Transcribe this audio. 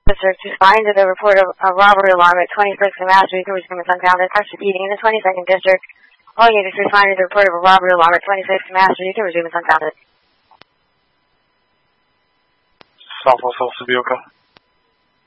Officer to find the report of a robbery alarm at 21st and Mass Street, which was unfounded. That's repeating in the 22nd District. All units responded to the report of a robbery alarm at 26th and Mass Street, which was unfounded. Southwest Officer Bioka.